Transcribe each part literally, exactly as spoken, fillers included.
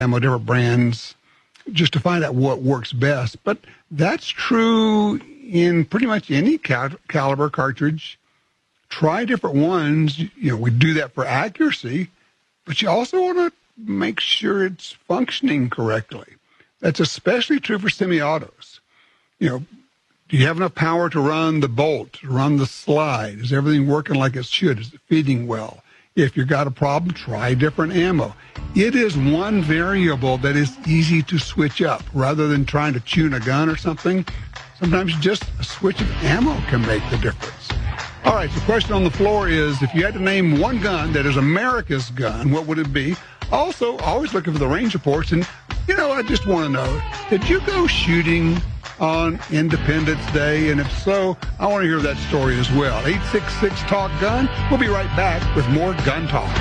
ammo, different brands, just to find out what works best. But that's true in pretty much any cal- caliber cartridge. Try different ones. You know, we do that for accuracy, but you also want to make sure it's functioning correctly. That's especially true for semi-autos. You know, do you have enough power to run the bolt, to run the slide? Is everything working like it should? Is it feeding well? If you've got a problem, try different ammo. It is one variable that is easy to switch up rather than trying to tune a gun or something. Sometimes just a switch of ammo can make the difference. All right, the question on the floor is, if you had to name one gun that is America's gun, what would it be? Also, always looking for the range reports. And, you know, I just want to know, did you go shooting on Independence Day? And if so, I want to hear that story as well. eight six six talk gun. We'll be right back with more Gun Talk.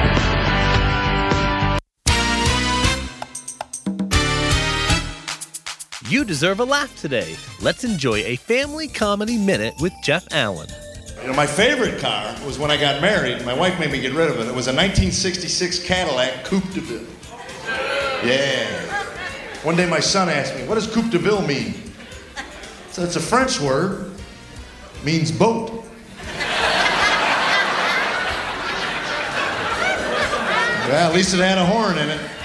You deserve a laugh today. Let's enjoy a family comedy minute with Jeff Allen. You know, my favorite car was when I got married. My wife made me get rid of it. It was a nineteen sixty-six Cadillac Coupe de Ville. Yeah. One day my son asked me, what does Coupe de Ville mean? So it's a French word, means boat. Well, at least it had a horn in it.